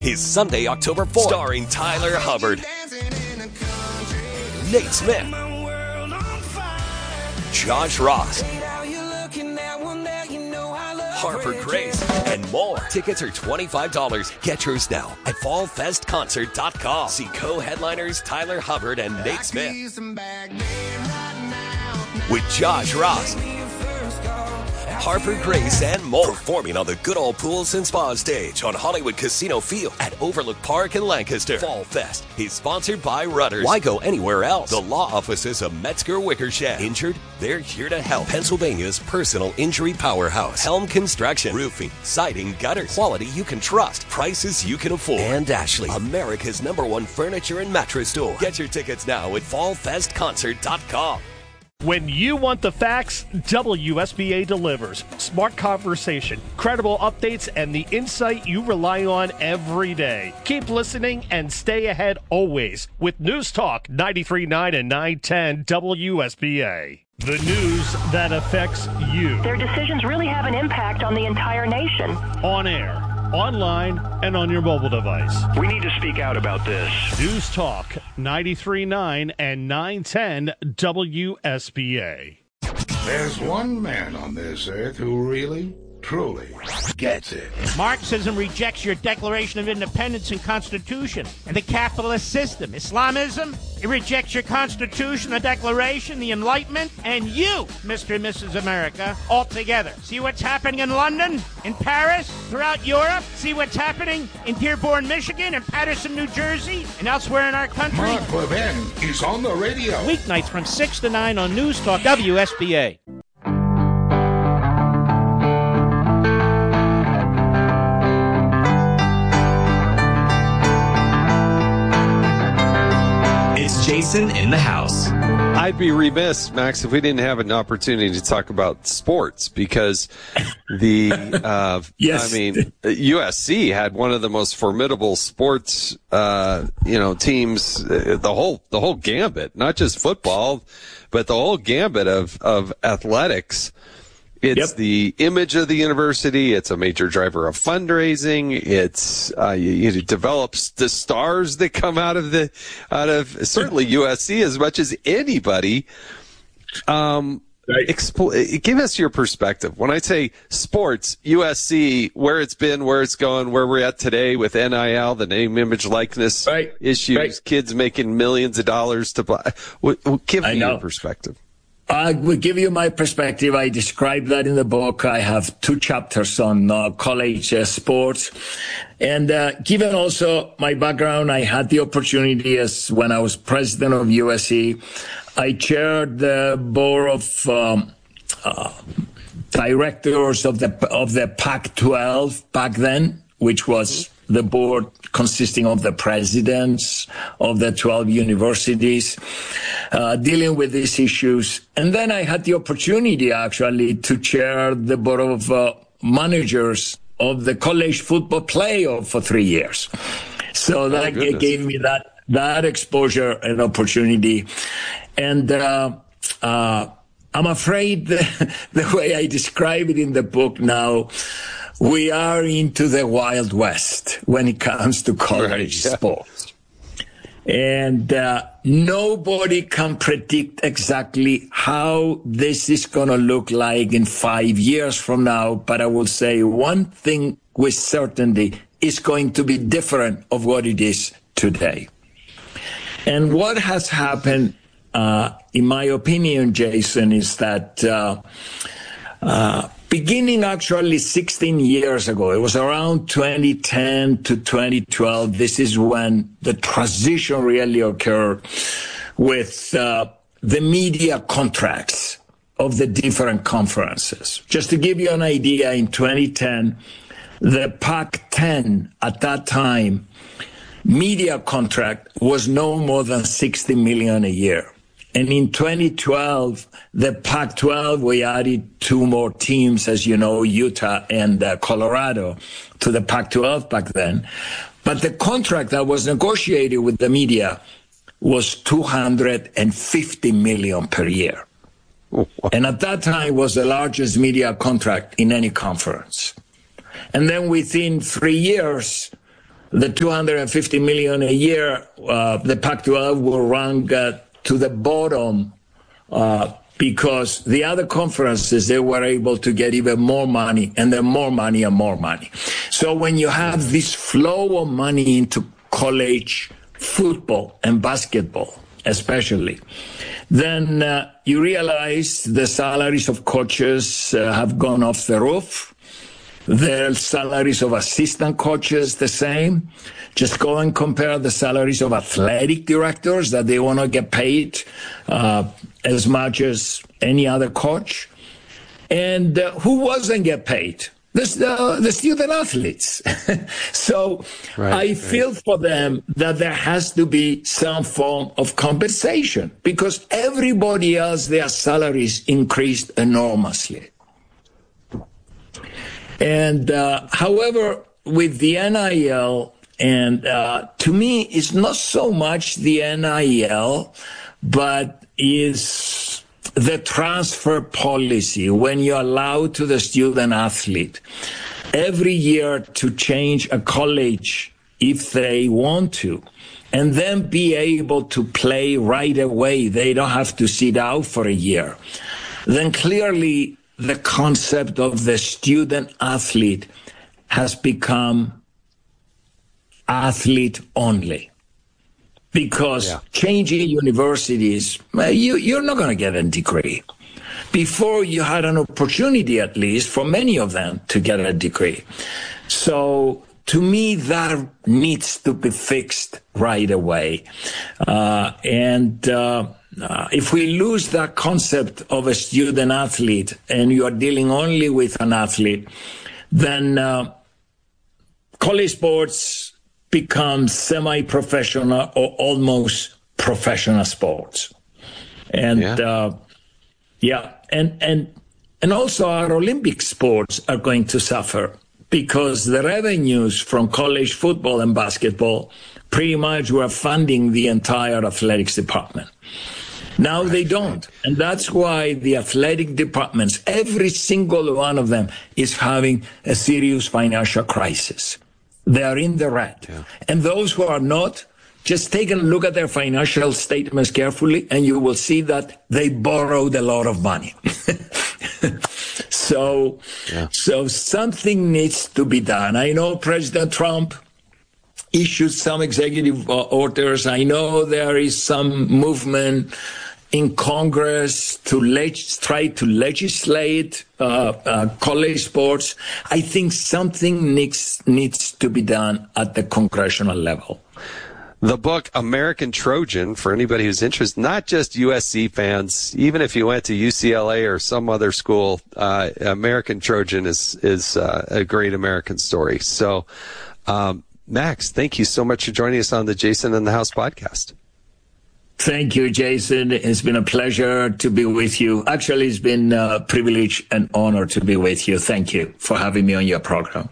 is Sunday, October 4th, starring Tyler Hubbard, Nate Smith, Josh Ross, Harper Grace, and more. Tickets are $25. Get yours now at fallfestconcert.com. See co-headliners Tyler Hubbard and Nate Smith with Josh Ross, Harper Grace, and more, performing on the Good Old Pools and Spa stage on Hollywood Casino Field at Overlook Park in Lancaster. Fall Fest is sponsored by Rudders. Why go anywhere else? The law offices of Metzger Wickersham. Injured? They're here to help. Pennsylvania's personal injury powerhouse. Helm Construction. Roofing, siding, gutters. Quality you can trust. Prices you can afford. And Ashley, America's #1 furniture and mattress store. Get your tickets now at fallfestconcert.com. When you want the facts, WSBA delivers. Smart conversation, credible updates, and the insight you rely on every day. Keep listening and stay ahead always with News Talk 93.9 and 910 WSBA. The news that affects you. Their decisions really have an impact on the entire nation. On air, online, and on your mobile device. We need to speak out about this. News Talk 93.9 and 910 WSBA. There's one man on this earth who really, truly gets it. Marxism rejects your Declaration of Independence and Constitution and the capitalist system. Islamism, it rejects your Constitution, the Declaration, the Enlightenment, and you, Mr. and Mrs. America, altogether. See what's happening in London, in Paris, throughout Europe? See what's happening in Dearborn, Michigan, and Patterson, New Jersey, and elsewhere in our country? Mark Levin is on the radio. Weeknights from 6 to 9 on News Talk WSBA. Jason in the house. I'd be remiss, Max, if we didn't have an opportunity to talk about sports because the, yes. I mean, USC had one of the most formidable sports, teams, the whole gambit, not just football, but the whole gambit of athletics. It's the image of the university. It's a major driver of fundraising. It's it develops the stars that come out of certainly USC as much as anybody. Give us your perspective. When I say sports, USC, where it's been, where it's going, where we're at today with NIL, the name, image, likeness issues, kids making millions of dollars to buy. Give me your perspective. I will give you my perspective. I describe that in the book. I have 2 chapters on college sports. And given also my background, I had the opportunity when I was president of USC, I chaired the board of directors of the Pac-12 back then, which was the board consisting of the presidents of the 12 universities, dealing with these issues. And then I had the opportunity actually to chair the board of managers of the college football playoff for 3 years. So that gave me that exposure and opportunity. And I'm afraid the way I describe it in the book now, we are into the Wild West when it comes to college sports. And nobody can predict exactly how this is going to look like in 5 years from now. But I will say one thing with certainty is going to be different of what it is today. And what has happened, in my opinion, Jason, is that beginning actually 16 years ago, it was around 2010 to 2012. This is when the transition really occurred with the media contracts of the different conferences. Just to give you an idea, in 2010, the Pac-10 at that time, media contract was no more than $60 million a year. And in 2012, the Pac-12, we added 2 more teams, as you know, Utah and Colorado, to the Pac-12 back then. But the contract that was negotiated with the media was $250 million per year. And at that time was the largest media contract in any conference. And then within 3 years, the $250 million a year, the Pac-12 will rank to the bottom because the other conferences, they were able to get even more money, and then more money and more money. So when you have this flow of money into college football and basketball, especially, then you realize the salaries of coaches have gone off the roof. The salaries of assistant coaches, the same. Just go and compare the salaries of athletic directors that they want to get paid as much as any other coach. And who wasn't get paid? The student athletes. So I feel for them that there has to be some form of compensation because everybody else, their salaries increased enormously. And however, with the NIL, and to me, it's not so much the NIL, but is the transfer policy when you allow to the student athlete every year to change a college if they want to, and then be able to play right away. They don't have to sit out for a year. Then clearly the concept of the student athlete has become athlete only. Because changing universities, you're not going to get a degree. Before, you had an opportunity, at least, for many of them to get a degree. So, to me, that needs to be fixed right away. If we lose that concept of a student athlete and you are dealing only with an athlete, then college sports become semi-professional or almost professional sports. And and also our Olympic sports are going to suffer because the revenues from college football and basketball pretty much were funding the entire athletics department. Now they don't. And that's why the athletic departments, every single one of them, is having a serious financial crisis. They are in the red. Yeah. And those who are not, just take a look at their financial statements carefully, and you will see that they borrowed a lot of money. So something needs to be done. I know President Trump issued some executive orders. I know there is some movement in Congress to try to legislate college sports. I think something needs to be done at the congressional level. The book American Trojan, for anybody who's interested, not just USC fans, even if you went to UCLA or some other school, American Trojan is a great American story. So, Max, thank you so much for joining us on the Jason in the House podcast. Thank you, Jason. It's been a pleasure to be with you. Actually, it's been a privilege and honor to be with you. Thank you for having me on your program.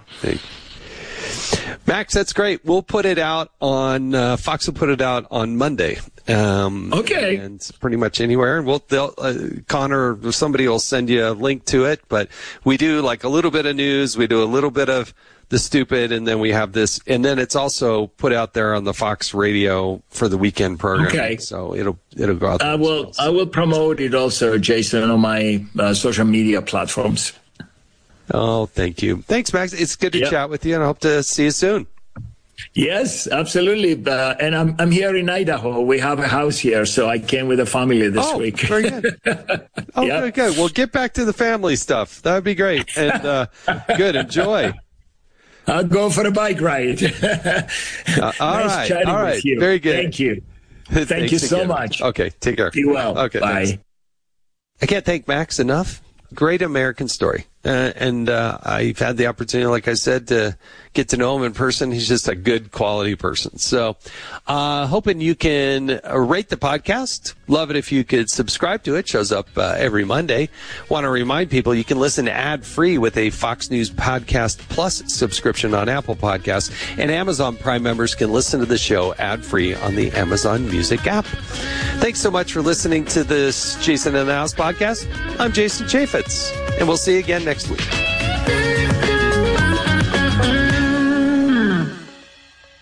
Max, that's great. We'll put it out on Fox will put it out on Monday. Okay. And pretty much anywhere. Connor or somebody will send you a link to it. But we do like a little bit of news. We do a little bit of the stupid, and then we have this, and then it's also put out there on the Fox Radio for the weekend program. Okay. So it'll go out there. I will promote it also, Jason, on my social media platforms. Oh, thank you. Thanks, Max. It's good to chat with you, and I hope to see you soon. Yes, absolutely. And I'm here in Idaho. We have a house here, so I came with the family this week. Very good. Very good. Well, get back to the family stuff. That would be great. And good. Enjoy. I'll go for a bike ride. Nice chatting with you. Very good. Thank you. Thank you so much. Okay, take care. Be well. Okay, bye. Thanks. I can't thank Max enough. Great American story. And I've had the opportunity, like I said, to get to know him in person. He's just a good quality person. So hoping you can rate the podcast. Love it if you could subscribe to it. Shows up every Monday. Want to remind people you can listen ad-free with a Fox News Podcast Plus subscription on Apple Podcasts. And Amazon Prime members can listen to the show ad-free on the Amazon Music app. Thanks so much for listening to this Jason in the House podcast. I'm Jason Chaffetz, and we'll see you again next week.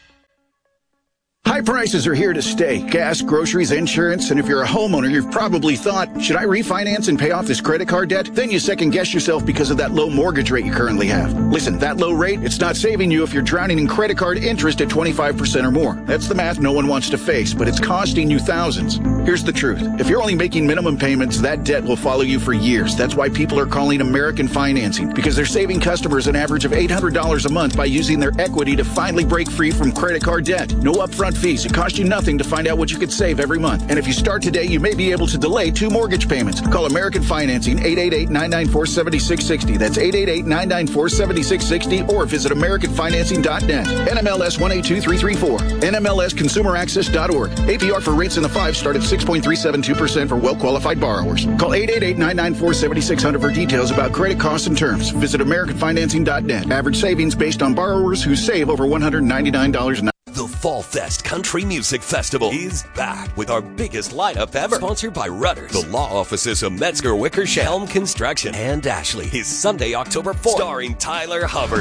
High prices are here to stay. Gas, groceries, insurance, and if you're a homeowner, you've probably thought, should I refinance and pay off this credit card debt? Then you second guess yourself because of that low mortgage rate you currently have. Listen, that low rate, it's not saving you if you're drowning in credit card interest at 25% or more. That's the math no one wants to face, but it's costing you thousands. Here's the truth. If you're only making minimum payments, that debt will follow you for years. That's why people are calling American Financing, because they're saving customers an average of $800 a month by using their equity to finally break free from credit card debt. No upfront fees. It costs you nothing to find out what you could save every month. And if you start today, you may be able to delay 2 mortgage payments. Call American Financing, 888-994-7660. That's 888-994-7660, or visit AmericanFinancing.net. NMLS 182334. NMLSConsumerAccess.org. APR for rates in the 5 start at 6.372% for well-qualified borrowers. Call 888-994-7600 for details about credit costs and terms. Visit AmericanFinancing.net. Average savings based on borrowers who save over $199. The Fall Fest Country Music Festival is back with our biggest lineup ever. Sponsored by Rudders, the law offices of Metzger Wickersham, Helm Construction, and Ashley. Is Sunday, October 4th. Starring Tyler Hubbard,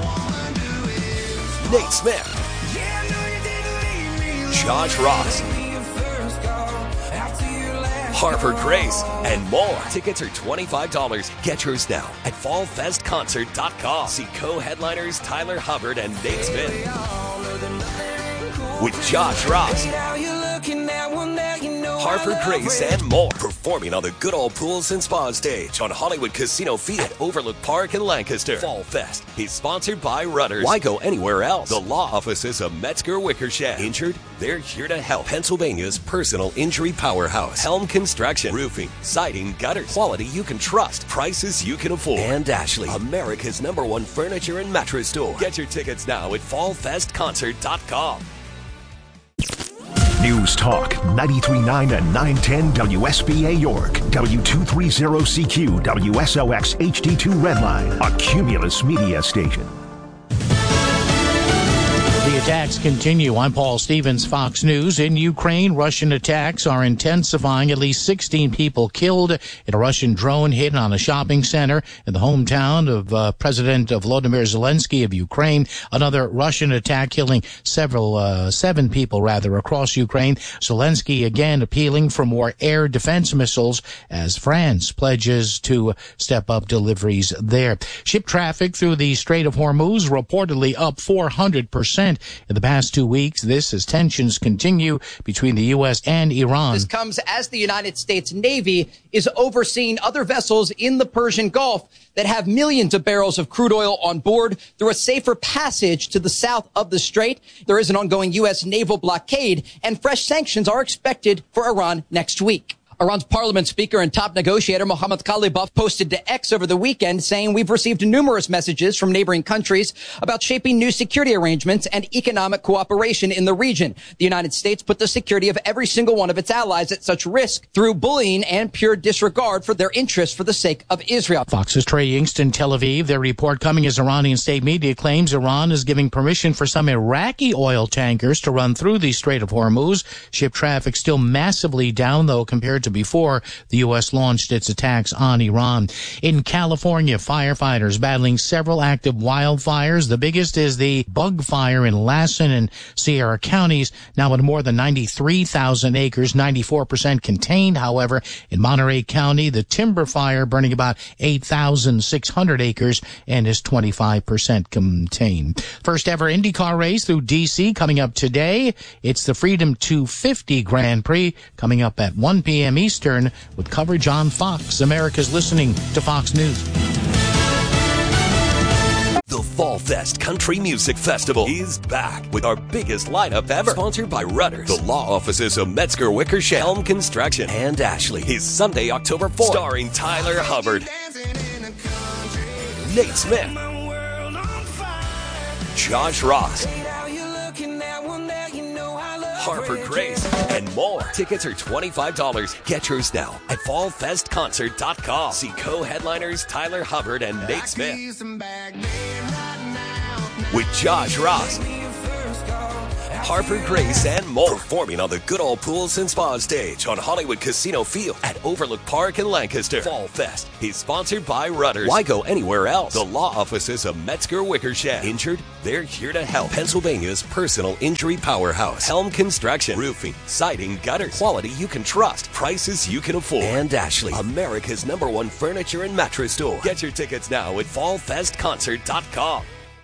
Nate Smith, Josh Ross, Harper Grace, and more. Tickets are $25. Get yours now at fallfestconcert.com. See co-headliners Tyler Hubbard and Nate Smith with Josh Ross, Harper Grace, and more. Performing on the Good Old Pools and Spa stage on Hollywood Casino Field at Overlook Park in Lancaster. Fall Fest is sponsored by Rudders. Why go anywhere else? The law offices of Metzger Wickersham. Injured? They're here to help. Pennsylvania's personal injury powerhouse. Helm Construction. Roofing, siding, gutters. Quality you can trust. Prices you can afford. And Ashley, America's #1 furniture and mattress store. Get your tickets now at fallfestconcert.com. News Talk 93.9 and 910 WSBA York, W230CQ, WSOX HD2 Redline, a Cumulus media station. The attacks continue. I'm Paul Stevens, Fox News. In Ukraine, Russian attacks are intensifying. At least 16 people killed in a Russian drone hit on a shopping center in the hometown of President Volodymyr Zelensky of Ukraine. Another Russian attack killing seven people across Ukraine. Zelensky again appealing for more air defense missiles as France pledges to step up deliveries there. Ship traffic through the Strait of Hormuz reportedly up 400% in the past 2 weeks. This as tensions continue between the U.S. and Iran. This comes as the United States Navy is overseeing other vessels in the Persian Gulf that have millions of barrels of crude oil on board through a safer passage to the south of the strait. There is an ongoing U.S. naval blockade, and fresh sanctions are expected for Iran next week. Iran's parliament speaker and top negotiator Mohammad Ghalibaf posted to X over the weekend saying, "We've received numerous messages from neighboring countries about shaping new security arrangements and economic cooperation in the region. The United States put the security of every single one of its allies at such risk through bullying and pure disregard for their interests for the sake of Israel." Fox's Trey Yingst in Tel Aviv. Their report coming as Iranian state media claims Iran is giving permission for some Iraqi oil tankers to run through the Strait of Hormuz. Ship traffic still massively down, though, compared to before the U.S. launched its attacks on Iran. In California, firefighters battling several active wildfires. The biggest is the bug fire in Lassen and Sierra counties, now at more than 93,000 acres, 94% contained. However, in Monterey County, the timber fire burning about 8,600 acres and is 25% contained. First ever IndyCar race through D.C. coming up today. It's the Freedom 250 Grand Prix coming up at 1 p.m. Eastern with coverage on Fox. America's listening to Fox News. The Fall Fest Country Music Festival is back with our biggest lineup ever. Sponsored by Rudders, the law offices of Metzger Wickersham, Helm Construction, and Ashley. Is Sunday, October 4th. Starring Tyler Hubbard, Nate Smith, Josh Ross, Harper Grace, and more. Tickets are $25. Get yours now at fallfestconcert.com. See co-headliners Tyler Hubbard and Nate Smith with Josh Ross, Harper Grace, and more. Performing on the good old pools and spa stage on Hollywood Casino Field at Overlook Park in Lancaster. Fall Fest is sponsored by Rudders. Why go anywhere else? The law offices of Metzger Wickersham. Injured? They're here to help. Pennsylvania's personal injury powerhouse. Helm Construction. Roofing, siding, gutters. Quality you can trust. Prices you can afford. And Ashley, America's #1 furniture and mattress store. Get your tickets now at fallfestconcert.com.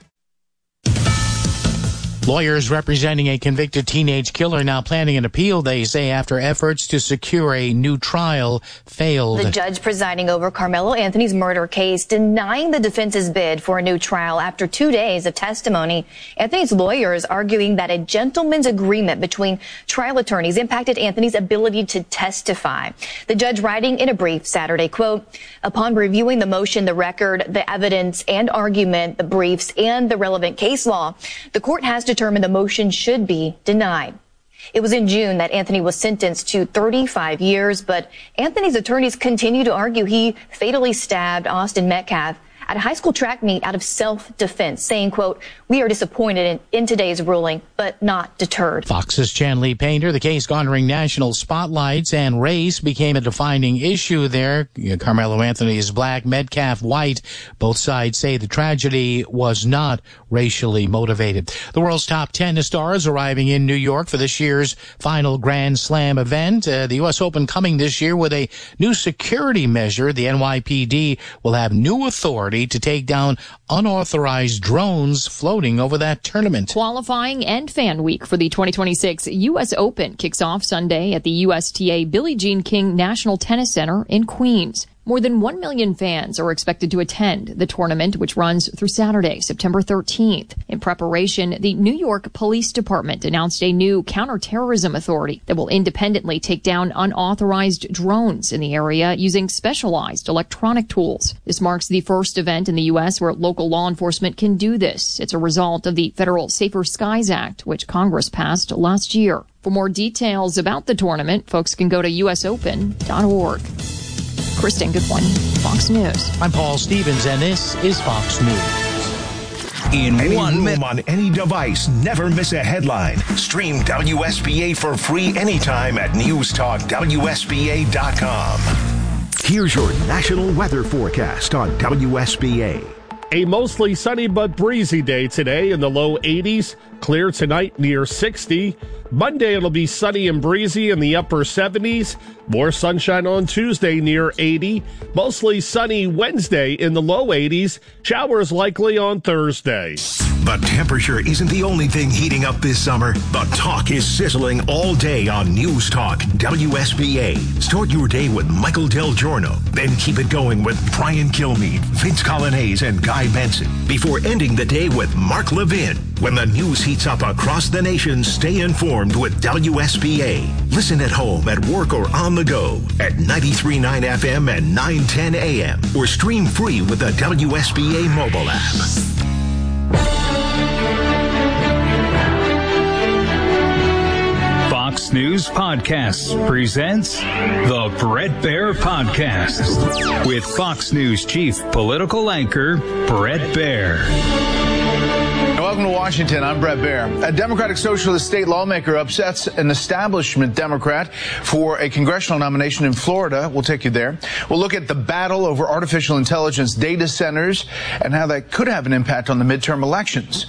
Lawyers representing a convicted teenage killer now planning an appeal, they say, after efforts to secure a new trial failed. The judge presiding over Carmelo Anthony's murder case denying the defense's bid for a new trial after 2 days of testimony. Anthony's lawyers arguing that a gentleman's agreement between trial attorneys impacted Anthony's ability to testify. The judge writing in a brief Saturday, quote, upon reviewing the motion, the record, the evidence and argument, the briefs, and the relevant case law, the court has determined the motion should be denied. It was in June that Anthony was sentenced to 35 years, but Anthony's attorneys continue to argue he fatally stabbed Austin Metcalf at a high school track meet out of self-defense, saying, quote, we are disappointed in today's ruling, but not deterred. Fox's Chanley Painter, the case garnering national spotlights, and race became a defining issue there. Carmelo Anthony is black, Metcalf white. Both sides say the tragedy was not racially motivated. The world's top tennis stars arriving in New York for this year's final Grand Slam event. The U.S. Open coming this year with a new security measure. The NYPD will have new authority to take down unauthorized drones floating over that tournament. Qualifying and fan week for the 2026 U.S. Open kicks off Sunday at the USTA Billie Jean King National Tennis Center in Queens. More than 1 million fans are expected to attend the tournament, which runs through Saturday, September 13th. In preparation, the New York Police Department announced a new counterterrorism authority that will independently take down unauthorized drones in the area using specialized electronic tools. This marks the first event in the U.S. where local law enforcement can do this. It's a result of the Federal Safer Skies Act, which Congress passed last year. For more details about the tournament, folks can go to usopen.org. Kristen Goodwin, Fox News. I'm Paul Stevens, and this is Fox News. In any room on any device, never miss a headline. Stream WSBA for free anytime at newstalkwsba.com. Here's your national weather forecast on WSBA. A mostly sunny but breezy day today in the low 80s. Clear tonight near 60. Monday it'll be sunny and breezy in the upper 70s. More sunshine on Tuesday near 80. Mostly sunny Wednesday in the low 80s. Showers likely on Thursday. The temperature isn't the only thing heating up this summer. The talk is sizzling all day on News Talk WSBA. Start your day with Michael Del Giorno. Then keep it going with Brian Kilmeade, Vince Colonnese, and Guy Benson. Before ending the day with Mark Levin. When the news heats up across the nation, stay informed with WSBA. Listen at home, at work, or on the go at 93.9 FM and 910 AM. Or stream free with the WSBA mobile app. Fox News Podcasts presents the Bret Baier Podcast with Fox News Chief Political Anchor Bret Baier. Welcome to Washington. I'm Bret Baier. A Democratic Socialist state lawmaker upsets an establishment Democrat for a congressional nomination in Florida. We'll take you there. We'll look at the battle over artificial intelligence data centers and how that could have an impact on the midterm elections.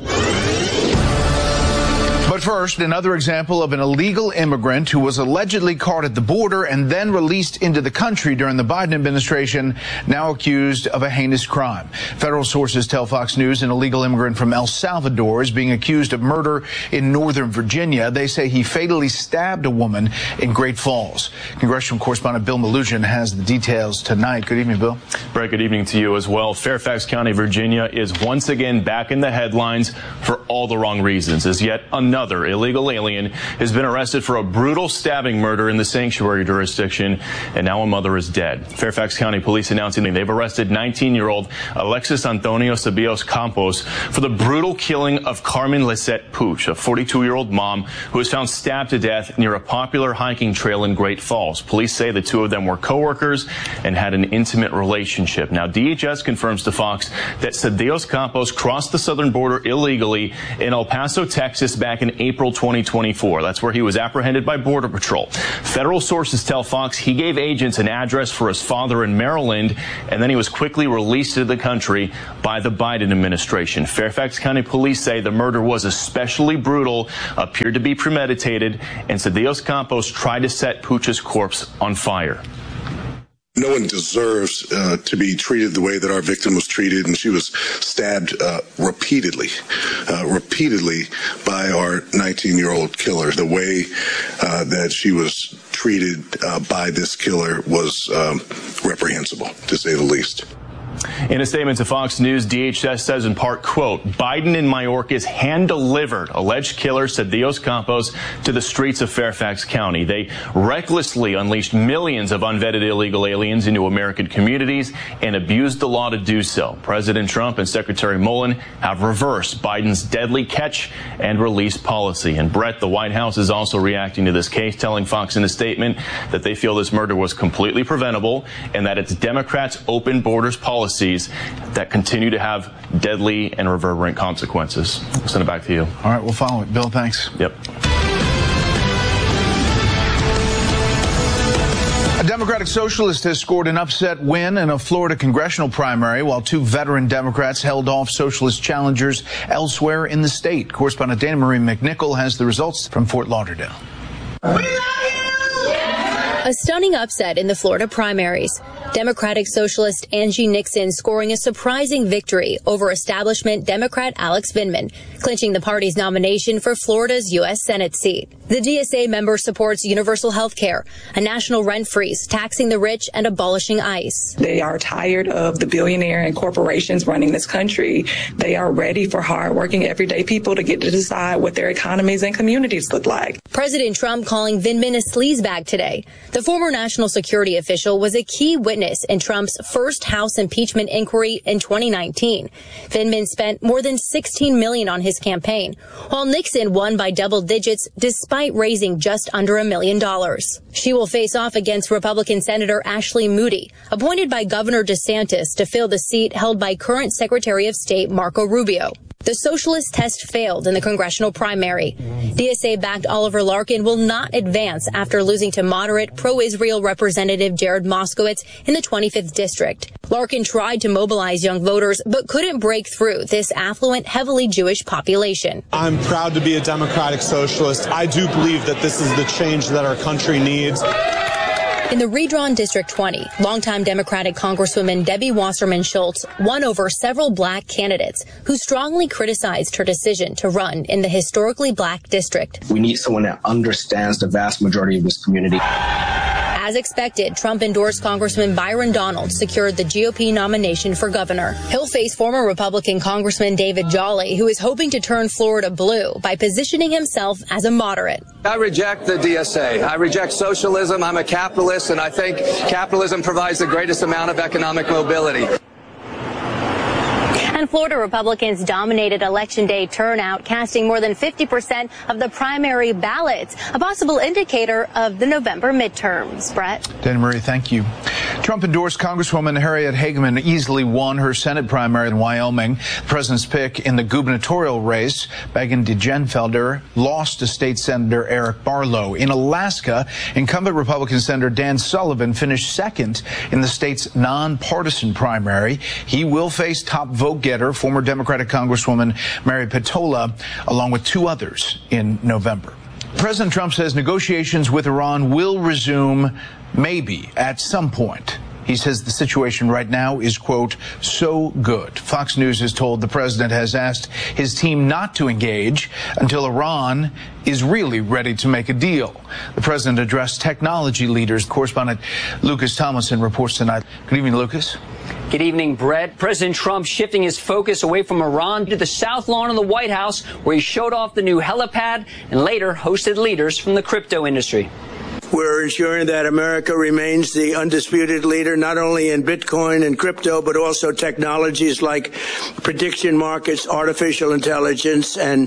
But first, another example of an illegal immigrant who was allegedly caught at the border and then released into the country during the Biden administration, now accused of a heinous crime. Federal sources tell Fox News an illegal immigrant from El Salvador is being accused of murder in Northern Virginia. They say he fatally stabbed a woman in Great Falls. Congressional correspondent Bill Melugin has the details tonight. Good evening, Bill. Brett, good evening to you as well. Fairfax County, Virginia is once again back in the headlines for all the wrong reasons, as yet another illegal alien has been arrested for a brutal stabbing murder in the sanctuary jurisdiction, and now a mother is dead. Fairfax County police announcing they've arrested 19-year-old Alexis Antonio Ceballos Campos for the brutal killing of Carmen Lisette Puch, a 42-year-old mom who was found stabbed to death near a popular hiking trail in Great Falls. Police say the two of them were co-workers and had an intimate relationship. Now, DHS confirms to Fox that Ceballos Campos crossed the southern border illegally in El Paso, Texas back in April 2024. That's where he was apprehended by Border Patrol. Federal sources tell Fox he gave agents an address for his father in Maryland, and then he was quickly released to the country by the Biden administration. Fairfax County police say the murder was especially brutal, appeared to be premeditated, and Cedillos Campos tried to set Pucha's corpse on fire. No one deserves to be treated the way that our victim was treated, and she was stabbed repeatedly by our 19-year-old killer. The way that she was treated by this killer was reprehensible, to say the least. In a statement to Fox News, DHS says in part, quote, Biden and Mayorkas hand-delivered alleged killer Cedillos Campos to the streets of Fairfax County. They recklessly unleashed millions of unvetted illegal aliens into American communities and abused the law to do so. President Trump and Secretary Mullen have reversed Biden's deadly catch and release policy. And Brett, the White House is also reacting to this case, telling Fox in a statement that they feel this murder was completely preventable and that it's Democrats' open borders policy that continue to have deadly and reverberant consequences. I'll send it back to you. All right, we'll follow it. Bill, thanks. Yep. A Democratic socialist has scored an upset win in a Florida congressional primary, while two veteran Democrats held off socialist challengers elsewhere in the state. Correspondent Dana Marie McNichol has the results from Fort Lauderdale. A stunning upset in the Florida primaries. Democratic socialist Angie Nixon scoring a surprising victory over establishment Democrat Alex Vindman, clinching the party's nomination for Florida's U.S. Senate seat. The DSA member supports universal health care, a national rent freeze, taxing the rich, and abolishing ICE. They are tired of the billionaire and corporations running this country. They are ready for hardworking, everyday people to get to decide what their economies and communities look like. President Trump calling Vindman a sleazebag today. The former national security official was a key witness in Trump's first House impeachment inquiry in 2019. Vindman spent more than $16 million on his campaign, while Nixon won by double digits despite raising just under $1 million. She will face off against Republican Senator Ashley Moody, appointed by Governor DeSantis to fill the seat held by current Secretary of State Marco Rubio. The socialist test failed in the congressional primary. DSA-backed Oliver Larkin will not advance after losing to moderate pro-Israel Representative Jared Moskowitz in the 25th district. Larkin tried to mobilize young voters but couldn't break through this affluent, heavily Jewish population. I'm proud to be a Democratic socialist. I do believe that this is the change that our country needs. In the redrawn District 20, longtime Democratic Congresswoman Debbie Wasserman Schultz won over several black candidates who strongly criticized her decision to run in the historically black district. We need someone that understands the vast majority of this community. As expected, Trump-endorsed Congressman Byron Donald secured the GOP nomination for governor. He'll face former Republican Congressman David Jolly, who is hoping to turn Florida blue by positioning himself as a moderate. I reject the DSA. I reject socialism. I'm a capitalist, and I think capitalism provides the greatest amount of economic mobility. And Florida Republicans dominated Election Day turnout, casting more than 50% of the primary ballots, a possible indicator of the November midterms. Brett? Dana Marie, thank you. Trump-endorsed Congresswoman Harriet Hageman easily won her Senate primary in Wyoming. The president's pick in the gubernatorial race, Megan DeGenfelder, lost to State Senator Eric Barlow. In Alaska, incumbent Republican Senator Dan Sullivan finished second in the state's nonpartisan primary. He will face top vote getter, former Democratic Congresswoman Mary Petola, along with two others in November. President Trump says negotiations with Iran will resume maybe at some point. He says the situation right now is, quote, so good. Fox News is told the president has asked his team not to engage until Iran is really ready to make a deal. The president addressed technology leaders. Correspondent Lucas Tomlinson reports tonight. Good evening, Lucas. Good evening, Brett. President Trump shifting his focus away from Iran to the South Lawn of the White House, where he showed off the new helipad and later hosted leaders from the crypto industry. We're ensuring that America remains the undisputed leader, not only in Bitcoin and crypto, but also technologies like prediction markets, artificial intelligence, and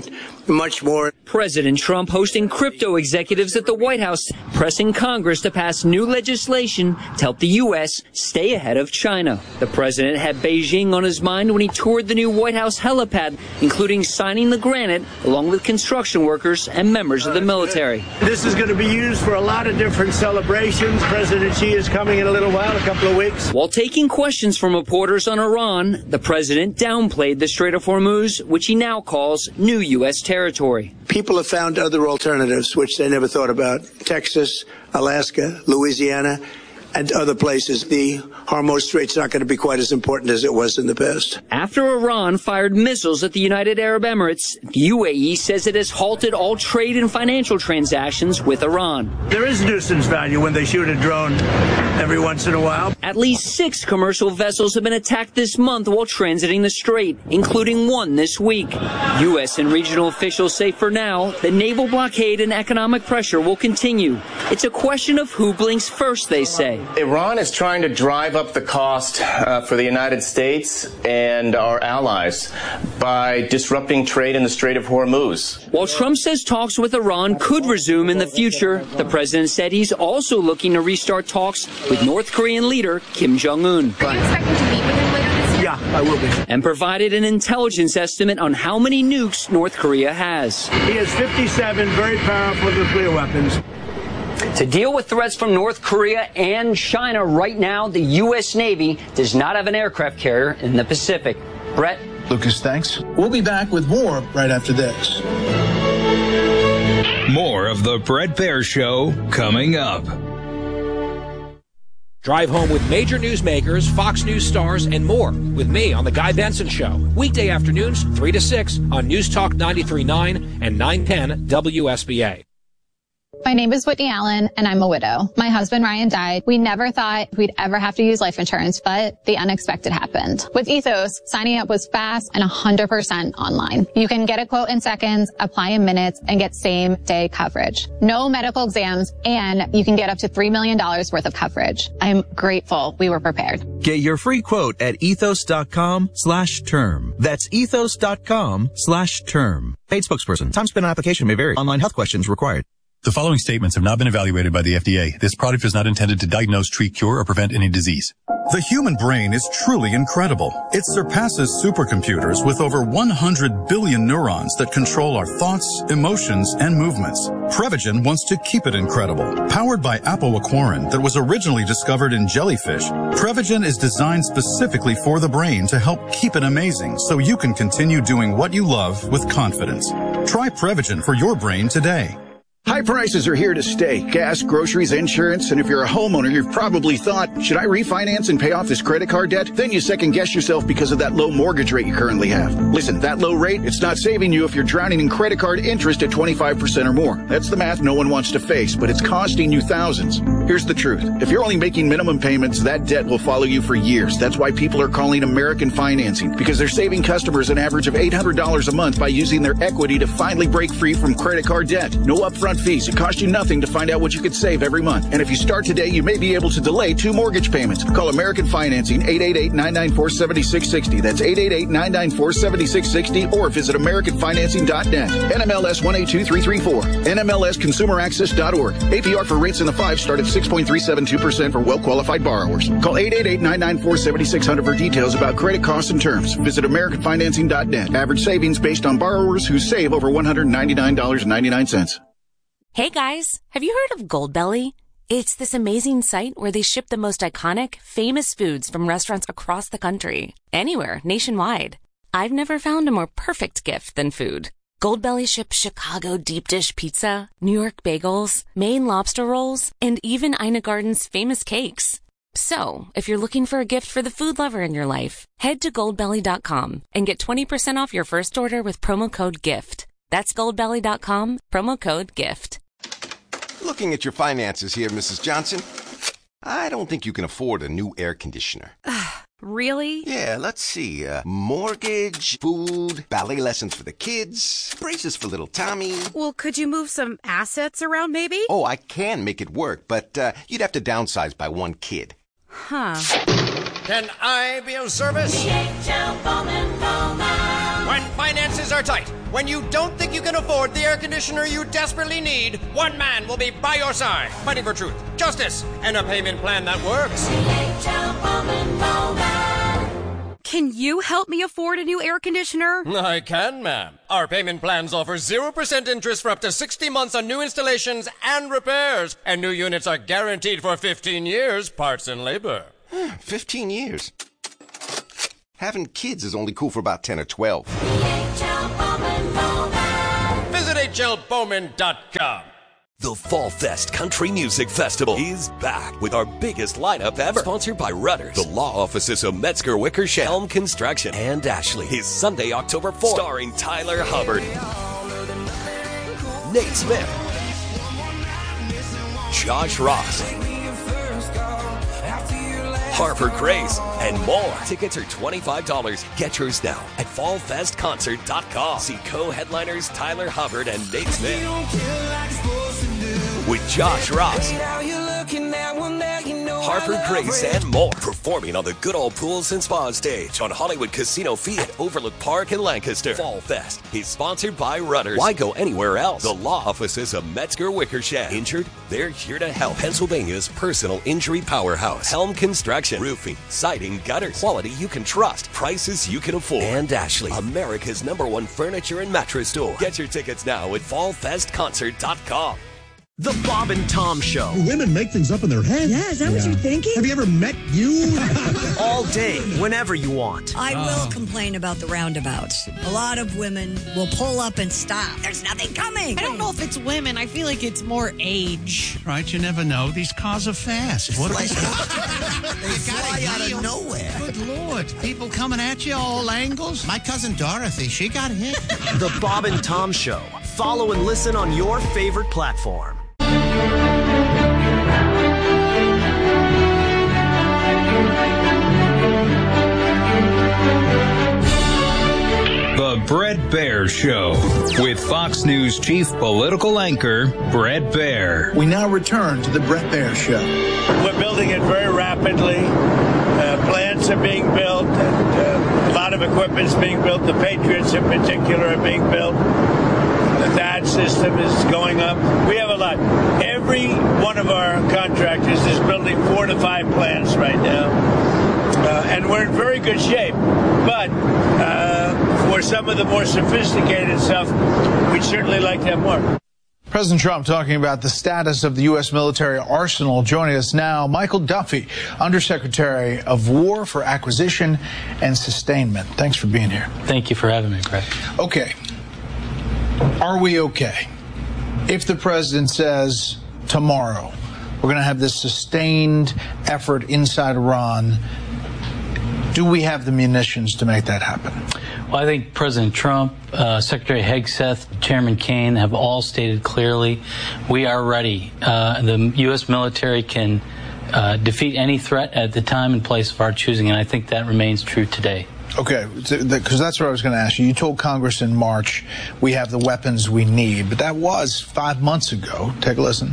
much more. President Trump hosting crypto executives at the White House, pressing Congress to pass new legislation to help the U.S. stay ahead of China. The president had Beijing on his mind when he toured the new White House helipad, including signing the granite along with construction workers and members of the military. This is going to be used for a lot of different celebrations. President Xi is coming in a little while, a couple of weeks. While taking questions from reporters on Iran, the president downplayed the Strait of Hormuz, which he now calls new U.S. territory. People have found other alternatives, which they never thought about. Texas, Alaska, Louisiana, and other places. The Hormuz Strait's not going to be quite as important as it was in the past. After Iran fired missiles at the United Arab Emirates, the UAE says it has halted all trade and financial transactions with Iran. There is nuisance value when they shoot a drone every once in a while. At least 6 commercial vessels have been attacked this month while transiting the strait, including one this week. U.S. and regional officials say for now, the naval blockade and economic pressure will continue. It's a question of who blinks first, they say. Iran is trying to drive up the cost for the United States and our allies by disrupting trade in the Strait of Hormuz. While Trump says talks with Iran could resume in the future, the president said he's also looking to restart talks with North Korean leader Kim Jong-un. Are you expecting to meet with him later this year? Yeah, I will be. And provided an intelligence estimate on how many nukes North Korea has. He has 57 very powerful nuclear weapons. To deal with threats from North Korea and China right now, the U.S. Navy does not have an aircraft carrier in the Pacific. Brett? Lucas, thanks. We'll be back with more right after this. More of the Bret Baier Show coming up. Drive home with major newsmakers, Fox News stars, and more with me on The Guy Benson Show. Weekday afternoons, 3 to 6 on News Talk 93.9 and 910 WSBA. My name is Whitney Allen, and I'm a widow. My husband, Ryan, died. We never thought we'd ever have to use life insurance, but the unexpected happened. With Ethos, signing up was fast and 100% online. You can get a quote in seconds, apply in minutes, and get same-day coverage. No medical exams, and you can get up to $3 million worth of coverage. I'm grateful we were prepared. Get your free quote at ethos.com/term. That's ethos.com/term. Paid spokesperson. Time spent on application may vary. Online health questions required. The following statements have not been evaluated by the FDA. This product is not intended to diagnose, treat, cure, or prevent any disease. The human brain is truly incredible. It surpasses supercomputers with over 100 billion neurons that control our thoughts, emotions, and movements. Prevagen wants to keep it incredible. Powered by apoaquarin that was originally discovered in jellyfish, Prevagen is designed specifically for the brain to help keep it amazing so you can continue doing what you love with confidence. Try Prevagen for your brain today. High prices are here to stay. Gas, groceries, insurance, and if you're a homeowner, you've probably thought, should I refinance and pay off this credit card debt? Then you second guess yourself because of that low mortgage rate you currently have. Listen, that low rate, it's not saving you if you're drowning in credit card interest at 25% or more. That's the math no one wants to face, but it's costing you thousands. Here's the truth. If you're only making minimum payments, that debt will follow you for years. That's why people are calling American Financing, because they're saving customers an average of $800 a month by using their equity to finally break free from credit card debt. No upfront fees. It costs you nothing to find out what you could save every month. And if you start today, you may be able to delay 2 mortgage payments. Call American Financing, 888-994-7660. That's 888-994-7660, or visit AmericanFinancing.net. NMLS 182334. NMLSConsumerAccess.org. APR for rates in the 5 start at 6.372% for well-qualified borrowers. Call 888-994-7600 for details about credit costs and terms. Visit AmericanFinancing.net. Average savings based on borrowers who save over $199.99. Hey guys, have you heard of Goldbelly? It's this amazing site where they ship the most iconic, famous foods from restaurants across the country. Anywhere, nationwide. I've never found a more perfect gift than food. Goldbelly ships Chicago deep dish pizza, New York bagels, Maine lobster rolls, and even Ina Garden's famous cakes. So, if you're looking for a gift for the food lover in your life, head to goldbelly.com and get 20% off your first order with promo code GIFT. That's goldbelly.com, promo code GIFT. Looking at your finances here, Mrs. Johnson, I don't think you can afford a new air conditioner. Really? Yeah, let's see. Mortgage, food, ballet lessons for the kids, braces for little Tommy. Well, could you move some assets around maybe? Oh, I can make it work, but you'd have to downsize by 1 kid. Huh. Can I be of service? DHL Bowman Bowman. When finances are tight, when you don't think you can afford the air conditioner you desperately need, one man will be by your side, fighting for truth, justice, and a payment plan that works. Can you help me afford a new air conditioner? I can, ma'am. Our payment plans offer 0% interest for up to 60 months on new installations and repairs. And new units are guaranteed for 15 years, parts and labor. 15 years? Having kids is only cool for about 10 or 12. Visit hlbowman.com. The Fall Fest Country Music Festival is back with our biggest lineup ever. Sponsored by Rudders, the law offices of Metzger Wickersham, Helm Construction, and Ashley. Is Sunday, October 4th. Starring Tyler Hubbard, Nate Smith, Josh Ross, Harper Grace, and more. Tickets are $25. Get yours now at fallfestconcert.com. See co-headliners Tyler Hubbard and Nate Smith. With Josh Ross, Harper Grace, and more. Performing on the Good Old Pools and Spa stage on Hollywood Casino Field at Overlook Park in Lancaster. Fall Fest is sponsored by Rudders. Why go anywhere else? The law offices of Metzger Wickersham. Injured? They're here to help. Pennsylvania's personal injury powerhouse. Helm Construction. Roofing, siding, gutters. Quality you can trust. Prices you can afford. And Ashley, America's #1 furniture and mattress store. Get your tickets now at fallfestconcert.com. The Bob and Tom Show. Women make things up in their head. Yeah, is that what you're thinking? Have you ever met you? All day, whenever you want. I will complain about the roundabouts. A lot of women will pull up and stop. There's nothing coming. I don't know if it's women. I feel like it's more age. Right, you never know. These cars are fast. What are they? They fly out of nowhere. Good Lord. People coming at you all angles. My cousin Dorothy, she got hit. The Bob and Tom Show. Follow and listen on your favorite platform. The Bret Baier Show with Fox News chief political anchor Bret Baier. We now return to the Bret Baier Show. We're building it very rapidly. Plants are being built, and a lot of equipment's being built. The Patriots in particular are being built. The THAAD system is going up. We have a lot. Every one of our contractors is building 4 to 5 plants right now. And we're in very good shape. But for some of the more sophisticated stuff, we'd certainly like to have more. President Trump talking about the status of the U.S. military arsenal. Joining us now, Michael Duffy, Undersecretary of War for Acquisition and Sustainment. Thanks for being here. Thank you for having me, Brett. Okay. Are we okay? If the president says tomorrow we're going to have this sustained effort inside Iran, do we have the munitions to make that happen? Well, I think President Trump, Secretary Hegseth, Chairman Kaine have all stated clearly we are ready. The U.S. military can defeat any threat at the time and place of our choosing, and I think that remains true today. Okay, because that's what I was going to ask you. You told Congress in March we have the weapons we need, but that was 5 months ago. Take a listen.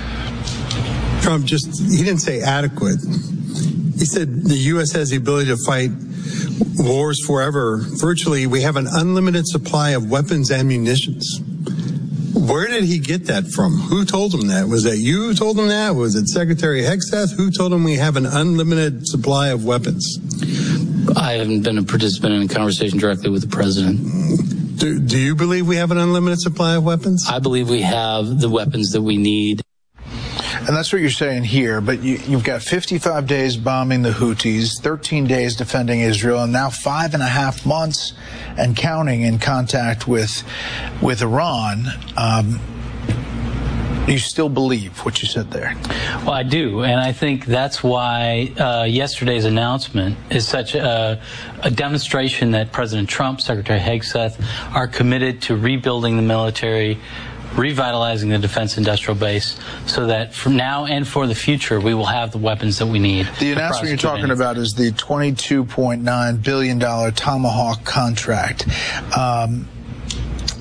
Trump he didn't say adequate. He said the U.S. has the ability to fight wars forever. Virtually, we have an unlimited supply of weapons and munitions. Where did he get that from? Who told him that? Was that you who told him that? Was it Secretary Hegseth? Who told him we have an unlimited supply of weapons? I haven't been a participant in a conversation directly with the president. Do you believe we have an unlimited supply of weapons? I believe we have the weapons that we need. And that's what you're saying here, but you've got 55 days bombing the Houthis, 13 days defending Israel, and now 5.5 months and counting in contact with Iran. You still believe what you said there? Well, I do, and I think that's why yesterday's announcement is such a demonstration that President Trump, Secretary Hegseth are committed to rebuilding the military, revitalizing the defense industrial base, so that from now and for the future we will have the weapons that we need. The announcement you're talking about is the $22.9 billion Tomahawk contract.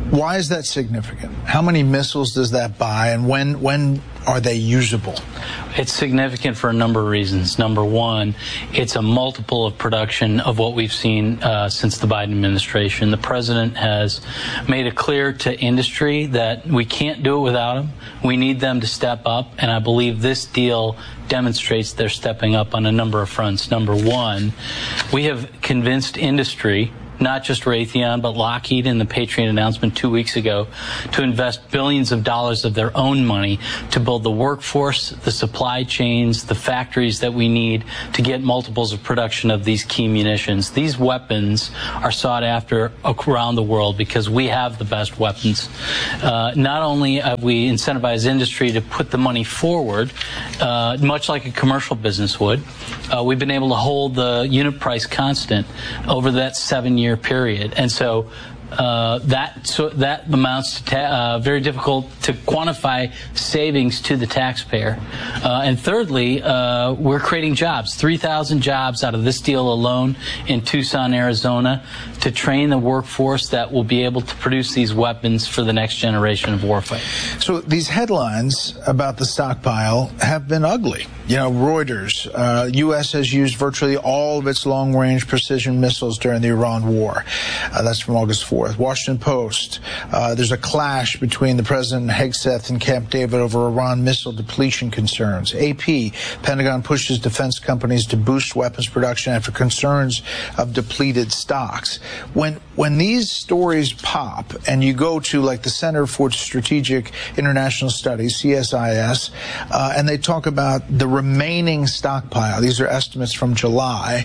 Why is that significant? How many missiles does that buy, and when are they usable? It's significant for a number of reasons. Number one, it's a multiple of production of what we've seen since the Biden administration. The president has made it clear to industry that we can't do it without them. We need them to step up, and I believe this deal demonstrates they're stepping up on a number of fronts. Number one, we have convinced industry, not just Raytheon, but Lockheed in the Patriot announcement 2 weeks ago, to invest billions of dollars of their own money to build the workforce, the supply chains, the factories that we need to get multiples of production of these key munitions. These weapons are sought after around the world because we have the best weapons. Not only have we incentivized industry to put the money forward, much like a commercial business would, we've been able to hold the unit price constant over that 7-year period. And so that amounts to very difficult to quantify savings to the taxpayer. And thirdly, we're creating jobs, 3,000 jobs out of this deal alone in Tucson, Arizona, to train the workforce that will be able to produce these weapons for the next generation of warfighting. So these headlines about the stockpile have been ugly. You know, Reuters, U.S. has used virtually all of its long-range precision missiles during the Iran war. That's from August 4th. Washington Post, there's a clash between the President Hegseth and Camp David over Iran missile depletion concerns. AP, Pentagon pushes defense companies to boost weapons production after concerns of depleted stocks. When these stories pop and you go to like the Center for Strategic International Studies, CSIS, and they talk about the remaining stockpile, these are estimates from July,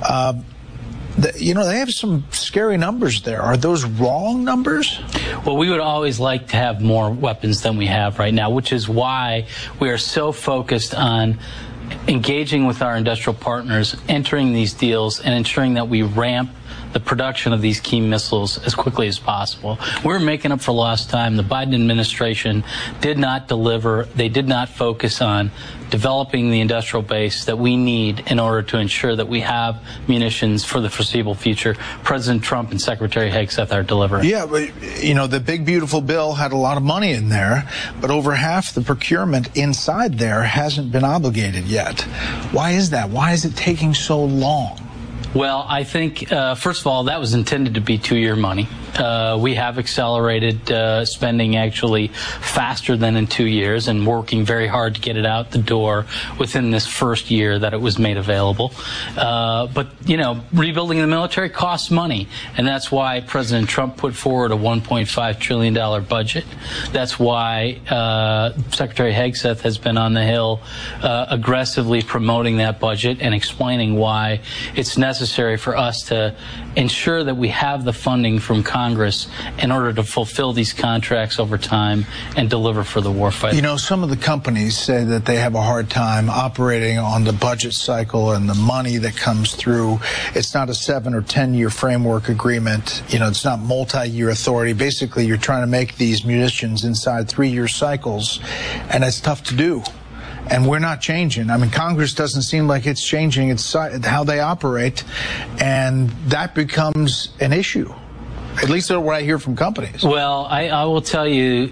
they have some scary numbers there. Are those wrong numbers? Well, we would always like to have more weapons than we have right now, which is why we are so focused on engaging with our industrial partners, entering these deals, and ensuring that we ramp the production of these key missiles as quickly as possible. We're making up for lost time. The Biden administration did not deliver. They did not focus on developing the industrial base that we need in order to ensure that we have munitions for the foreseeable future. President Trump and Secretary Hegseth are delivering. Yeah, but, the big, beautiful bill had a lot of money in there, but over half the procurement inside there hasn't been obligated yet. Why is that? Why is it taking so long? Well, I think, first of all, that was intended to be 2-year money. We have accelerated spending actually faster than in 2 years and working very hard to get it out the door within this first year that it was made available. But, rebuilding the military costs money, and that's why President Trump put forward a $1.5 trillion budget. That's why Secretary Hegseth has been on the Hill aggressively promoting that budget and explaining why it's necessary for us to ensure that we have the funding from Congress in order to fulfill these contracts over time and deliver for the warfighter. Some of the companies say that they have a hard time operating on the budget cycle and the money that comes through. It's not a 7 or 10 year framework agreement. It's not multi-year authority. Basically, you're trying to make these munitions inside 3-year cycles, and it's tough to do. And we're not changing. I mean, Congress doesn't seem like it's changing its how they operate, and that becomes an issue. At least that's what I hear from companies. Well, I will tell you,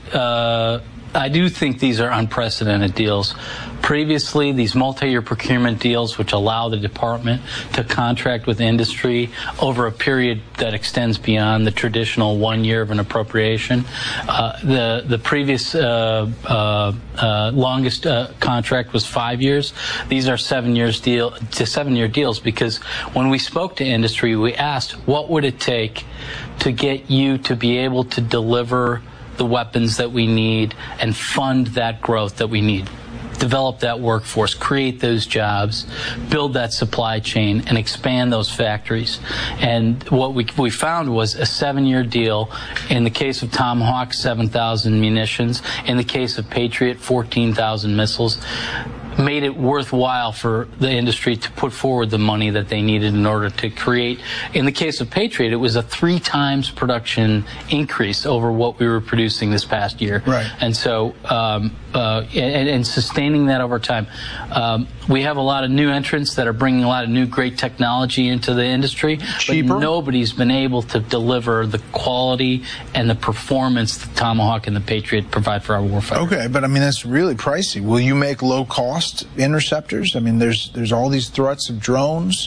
I do think these are unprecedented deals. Previously, these multi-year procurement deals, which allow the department to contract with industry over a period that extends beyond the traditional 1 year of an appropriation. The previous longest contract was 5 years. These are 7-year deals because when we spoke to industry, we asked, what would it take to get you to be able to deliver the weapons that we need and fund that growth that we need? Develop that workforce, create those jobs, build that supply chain, and expand those factories. And what we found was a 7-year deal. In the case of Tomahawk, 7,000 munitions. In the case of Patriot, 14,000 missiles. made it worthwhile for the industry to put forward the money that they needed in order to create. In the case of Patriot, it was a 3 times production increase over what we were producing this past year. Right. And so, and sustaining that over time. We have a lot of new entrants that are bringing a lot of new great technology into the industry. Cheaper. But nobody's been able to deliver the quality and the performance the Tomahawk and the Patriot provide for our warfighter. Okay, but I mean, that's really pricey. Will you make low-cost interceptors? I mean, there's all these threats of drones,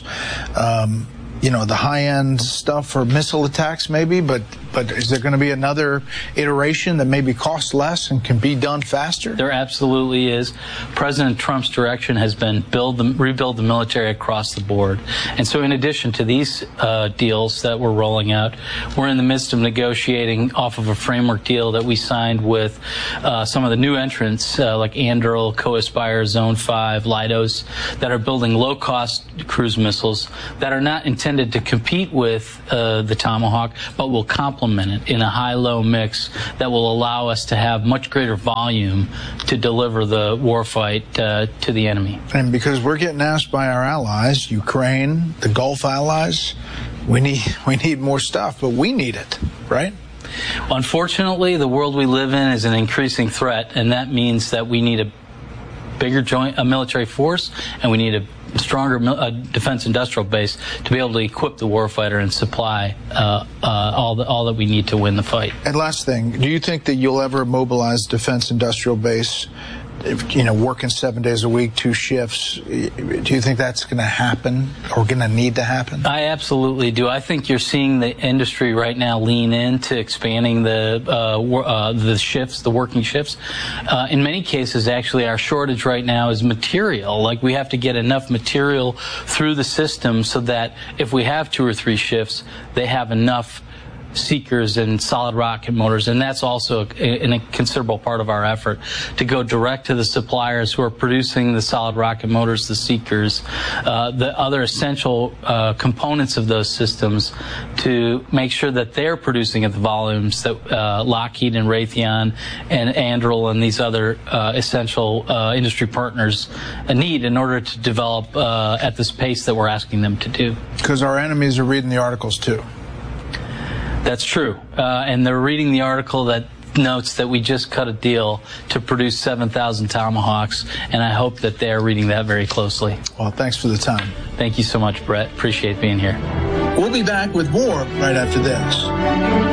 the high-end stuff for missile attacks maybe, but is there going to be another iteration that maybe costs less and can be done faster? There absolutely is. President Trump's direction has been rebuild the military across the board. And so in addition to these deals that we're rolling out, we're in the midst of negotiating off of a framework deal that we signed with some of the new entrants like Anduril, Co-Aspire, Zone 5, Leidos, that are building low-cost cruise missiles that are not intended to compete with the Tomahawk, but will complement it in a high-low mix that will allow us to have much greater volume to deliver the warfight to the enemy. And because we're getting asked by our allies, Ukraine, the Gulf allies, we need more stuff, but we need it, right? Unfortunately, the world we live in is an increasing threat, and that means that we need a bigger military force, and we need a stronger defense industrial base to be able to equip the warfighter and supply all that we need to win the fight. And last thing, do you think that you'll ever mobilize defense industrial base, working 7 days a week, 2 shifts? Do you think that's going to happen or going to need to happen? I absolutely do. I think you're seeing the industry right now lean into expanding the shifts, the working shifts. In many cases, actually, our shortage right now is material. Like, we have to get enough material through the system so that if we have 2 or 3 shifts, they have enough seekers and solid rocket motors, and that's also a considerable part of our effort to go direct to the suppliers who are producing the solid rocket motors, the seekers, the other essential components of those systems, to make sure that they're producing at the volumes that Lockheed and Raytheon and Anduril and these other essential industry partners need in order to develop at this pace that we're asking them to do. Because our enemies are reading the articles too. That's true. And they're reading the article that notes that we just cut a deal to produce 7,000 Tomahawks, and I hope that they're reading that very closely. Well, thanks for the time. Thank you so much, Brett. Appreciate being here. We'll be back with more right after this.